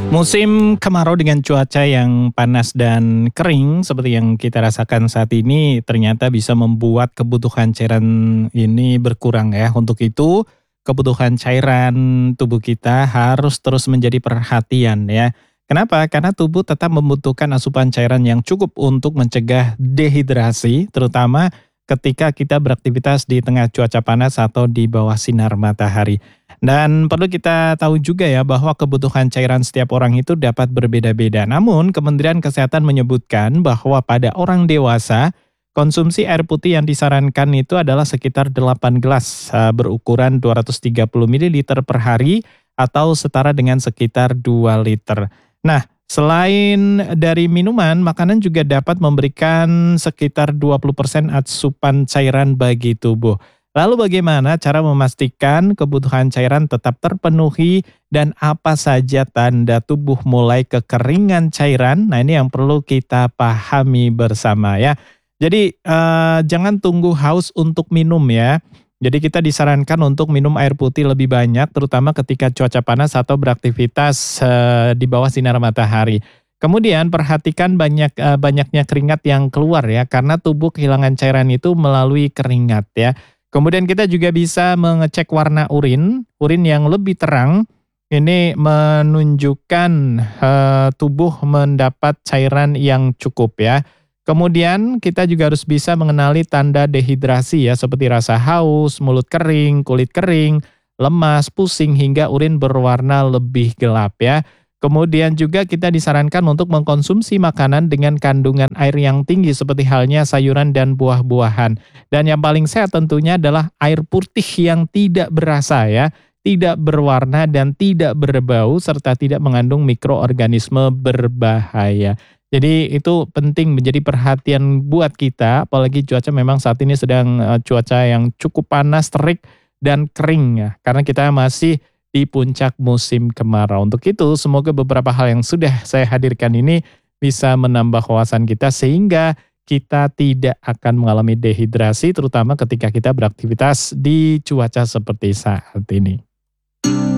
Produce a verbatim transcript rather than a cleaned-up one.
Musim kemarau dengan cuaca yang panas dan kering seperti yang kita rasakan saat ini ternyata bisa membuat kebutuhan cairan ini berkurang ya. Untuk itu, kebutuhan cairan tubuh kita harus terus menjadi perhatian ya. Kenapa? Karena tubuh tetap membutuhkan asupan cairan yang cukup untuk mencegah dehidrasi, terutama ketika kita beraktivitas di tengah cuaca panas atau di bawah sinar matahari. Dan perlu kita tahu juga ya bahwa kebutuhan cairan setiap orang itu dapat berbeda-beda. Namun Kementerian Kesehatan menyebutkan bahwa pada orang dewasa, konsumsi air putih yang disarankan itu adalah sekitar delapan gelas eh, berukuran dua ratus tiga puluh mililiter per hari atau setara dengan sekitar dua liter. Nah, selain dari minuman, makanan juga dapat memberikan sekitar dua puluh persen asupan cairan bagi tubuh. Lalu bagaimana cara memastikan kebutuhan cairan tetap terpenuhi dan apa saja tanda tubuh mulai kekeringan cairan? Nah, ini yang perlu kita pahami bersama ya. Jadi eh, jangan tunggu haus untuk minum ya. Jadi kita disarankan untuk minum air putih lebih banyak terutama ketika cuaca panas atau beraktivitas eh, di bawah sinar matahari. Kemudian perhatikan banyak eh, banyaknya keringat yang keluar ya karena tubuh kehilangan cairan itu melalui keringat ya. Kemudian kita juga bisa mengecek warna urin, urin yang lebih terang, ini menunjukkan eh, tubuh mendapat cairan yang cukup ya. Kemudian kita juga harus bisa mengenali tanda dehidrasi ya, seperti rasa haus, mulut kering, kulit kering, lemas, pusing, hingga urin berwarna lebih gelap ya. Kemudian juga kita disarankan untuk mengkonsumsi makanan dengan kandungan air yang tinggi seperti halnya sayuran dan buah-buahan. Dan yang paling sehat tentunya adalah air putih yang tidak berasa ya, tidak berwarna dan tidak berbau serta tidak mengandung mikroorganisme berbahaya. Jadi itu penting menjadi perhatian buat kita, apalagi cuaca memang saat ini sedang eh, cuaca yang cukup panas, terik dan kering ya. Karena kita masih di puncak musim kemarau. Untuk itu, semoga beberapa hal yang sudah saya hadirkan ini bisa menambah wawasan kita sehingga kita tidak akan mengalami dehidrasi terutama ketika kita beraktivitas di cuaca seperti saat ini.